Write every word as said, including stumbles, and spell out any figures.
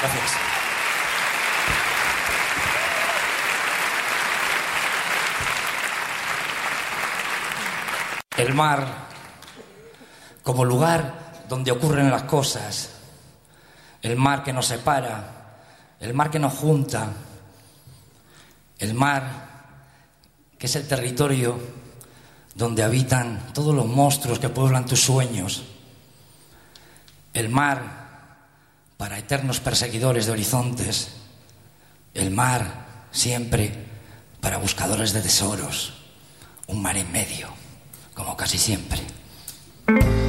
Gracias. El mar como lugar donde ocurren las cosas, el mar que nos separa, el mar que nos junta, el mar que es el territorio donde habitan todos los monstruos que pueblan tus sueños, el mar para eternos perseguidores de horizontes, el mar siempre para buscadores de tesoros, un mar en medio, como casi siempre.